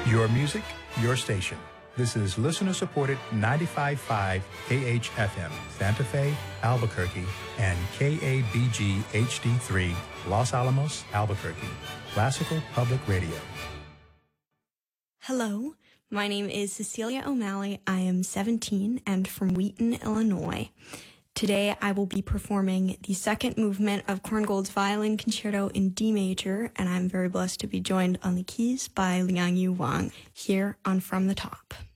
Your music, your station. This is listener-supported 95.5 KHFM, Santa Fe, Albuquerque, and KABG HD3, Los Alamos, Albuquerque. Classical Public Radio. Hello, my name is Cecilia O'Malley. I am 17 and from Wheaton, Illinois. Today I will be performing the second movement of Korngold's Violin Concerto in D major, and I'm very blessed to be joined on the keys by Liang Yu Wang here on From the Top.